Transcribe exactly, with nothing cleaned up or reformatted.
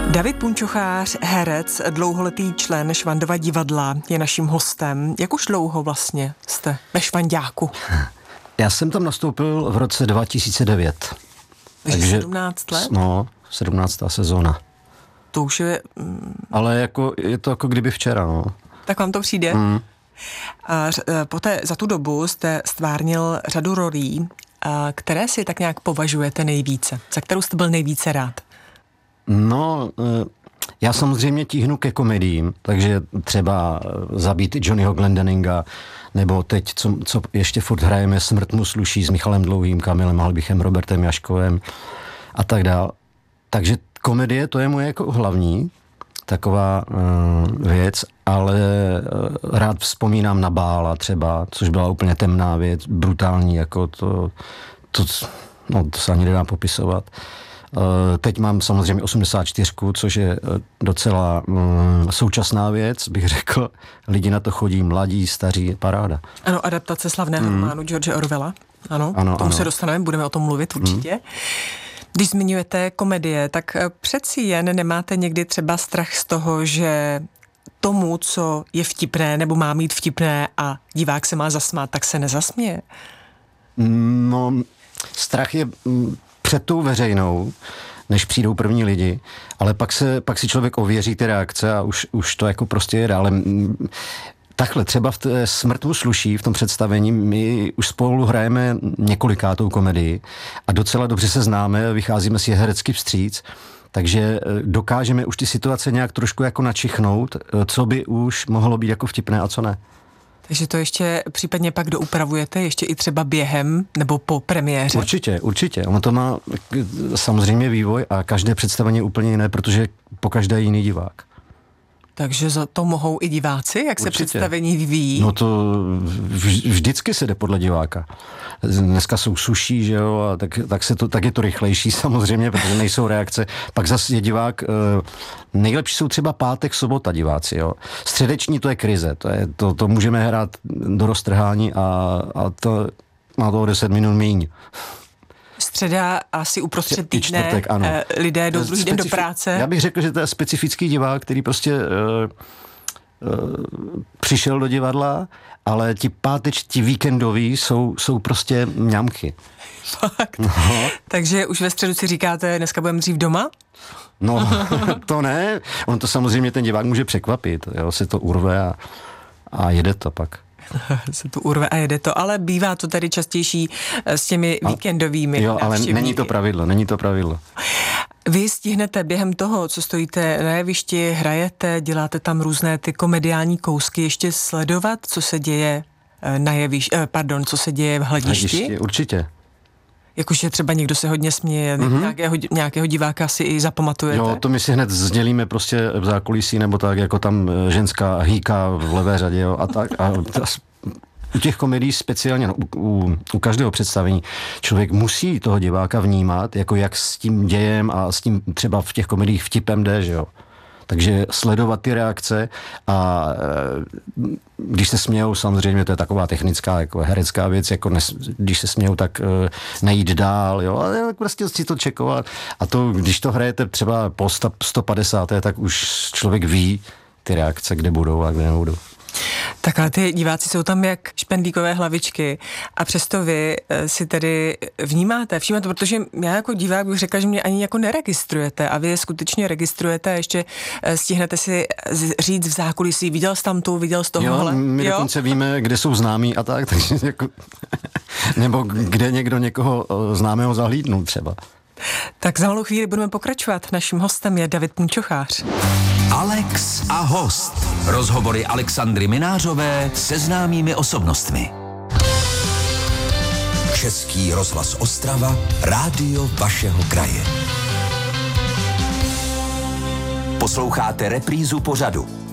David Punčochář, herec, dlouholetý člen Švandova divadla, je naším hostem. Jak už dlouho vlastně jste ve Švanďáku? Já jsem tam nastoupil v roce dva tisíce devět. Takže sedmnáct let? No, sedmnáctá sezóna. To už je... Mm... Ale jako, je to jako kdyby včera, no. Tak vám to přijde? Mm. A poté za tu dobu jste stvárnil řadu rolí, a které si tak nějak považujete nejvíce? Za kterou jste byl nejvíce rád? No, já samozřejmě tíhnu ke komediím, takže třeba Zabít Johnnyho Glendeninga, nebo teď, co, co ještě furt hrajeme, Smrt mu sluší s Michalem Dlouhým, Kamilem Halbichem, Robertem Jaškovem a tak dál. Takže komedie, to je moje jako hlavní taková uh, věc, ale uh, rád vzpomínám na Bála třeba, což byla úplně temná věc, brutální, jako to, to, no, to se ani nedá popisovat. Uh, teď mám samozřejmě osmdesát čtyři, což je docela um, současná věc, bych řekl. Lidi na to chodí, mladí, staří, paráda. Ano, adaptace slavného mm. románu George Orwella. Ano, ano, k tomu ano. se dostaneme, budeme o tom mluvit určitě. Mm. Když zmiňujete komedie, tak přeci jen nemáte někdy třeba strach z toho, že tomu, co je vtipné nebo má mít vtipné a divák se má zasmát, tak se nezasměje? No, strach je před tou veřejnou, než přijdou první lidi, ale pak, se, pak si člověk ověří ty reakce a už, už to jako prostě jede, ale takhle, třeba v té Smrt mu sluší, v tom představení, my už spolu hrajeme několikátou komedii a docela dobře se známe, vycházíme si herecky vstříc, takže dokážeme už ty situace nějak trošku jako načichnout, co by už mohlo být jako vtipné a co ne. Takže to ještě případně pak doupravujete, ještě i třeba během nebo po premiéře? Určitě, určitě. Ono to má samozřejmě vývoj a každé představení je úplně jiné, protože po každé jiný divák. Takže za to mohou i diváci, jak Určitě. Se představení vyvíjí? No to vždycky se jde podle diváka. Dneska jsou suší, že jo, a tak, tak, se to, tak je to rychlejší samozřejmě, protože nejsou reakce. Pak zase je divák, nejlepší jsou třeba pátek, sobota diváci, jo. Středeční to je krize, to, je, to, to můžeme hrát do roztrhání a, a to má to deset minut míň. Středa asi uprostřed týdne, čtvrtek, ano. Lidé jdou druhý den do práce. Já bych řekl, že to je specifický divák, který prostě uh, uh, přišel do divadla, ale ti páteč, ti víkendoví jsou, jsou prostě mňamky. Fakt. No. Takže už ve středu si říkáte, dneska budeme dřív doma? No, to ne. On to samozřejmě ten divák může překvapit. Jo, se to urve a, a jede to pak. Se tu urve a jede to, ale bývá to tady častější s těmi víkendovými. Jo, ale není to pravidlo, není to pravidlo. Vy stihnete během toho, co stojíte na jevišti, hrajete, děláte tam různé ty komediální kousky, ještě sledovat, co se děje na jevišti, pardon, co se děje v hledišti? Hledišti, určitě. Jakože třeba někdo se hodně směje, mm-hmm. nějakého, nějakého diváka si i zapamatujete. Jo, to my si hned sdělíme prostě v zákulisí, nebo tak, jako tam ženská hýká v levé řadě, jo, a tak. A u těch komedií speciálně, no, u, u, u každého představení, člověk musí toho diváka vnímat, jako jak s tím dějem a s tím třeba v těch komediích vtipem jde, že jo. Takže sledovat ty reakce a e, když se smějou, samozřejmě to je taková technická, jako herecká věc, jako nes, když se smějou, tak e, nejít dál, jo, ale prostě si to čekovat. A to, když to hrajete třeba po sto padesát, tak už člověk ví ty reakce, kde budou a kde nebudou. Tak ale ty diváci jsou tam jak špendlíkové hlavičky a přesto vy si tedy vnímáte, všímáte, protože já jako divák bych řekla, že mě ani jako neregistrujete a vy je skutečně registrujete a ještě stihnete si říct v zákulisí, viděl jsi tam tu, viděl z tohohle. Jo, my jo? dokonce víme, kde jsou známí a tak, takže jako, nebo kde někdo někoho známého zahlídnul třeba. Tak za malou chvíli budeme pokračovat. Naším hostem je David Punčochář. Alex a host. Rozhovory Alexandry Minářové se známými osobnostmi. Český rozhlas Ostrava, rádio vašeho kraje. Posloucháte reprízu pořadu